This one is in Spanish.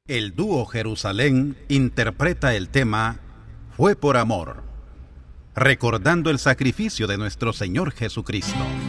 El dúo Jerusalén interpreta el tema Fue por amor, recordando el sacrificio de nuestro Señor Jesucristo.